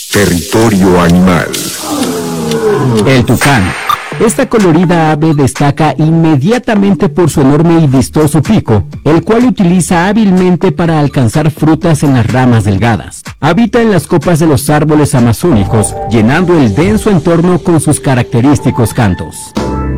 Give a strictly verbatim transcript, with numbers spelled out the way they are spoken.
Territorio animal. El tucán. Esta colorida ave destaca inmediatamente por su enorme y vistoso pico, el cual utiliza hábilmente para alcanzar frutas en las ramas delgadas. Habita en las copas de los árboles amazónicos, llenando el denso entorno con sus característicos cantos.